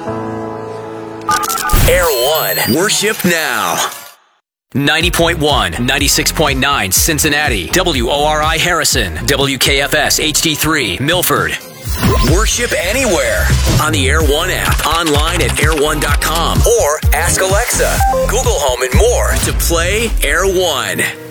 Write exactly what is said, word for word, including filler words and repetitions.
Air One. Worship now. ninety point one, ninety-six point nine Cincinnati, W O R I Harrison, W K F S H D three Milford. Worship anywhere on the Air One app, online at air one dot com, or ask Alexa, Google Home, and more to play Air One.